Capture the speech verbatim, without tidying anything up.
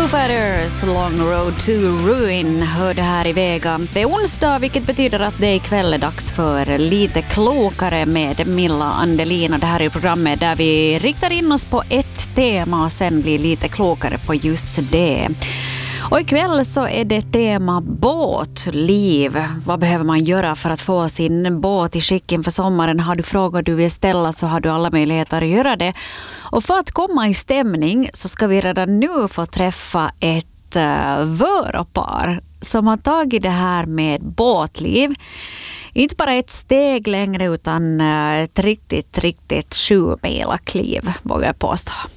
Foo Fighters, Long Road to Ruin, hör det här i Vega. Det är onsdag, vilket betyder att det ikväll är dags för Lite klokare med Milla Andelin. Och det här är programmet där vi riktar in oss på ett tema och sen blir lite klokare på just det. Och ikväll så är det tema båtliv. Vad behöver man göra för att få sin båt i skick inför sommaren? Har du frågor du vill ställa så har du alla möjligheter att göra det. Och för att komma i stämning så ska vi redan nu få träffa ett uh, vöropar som har tagit det här med båtliv. Inte bara ett steg längre utan uh, ett riktigt, riktigt sjumila kliv, vågar jag påstå.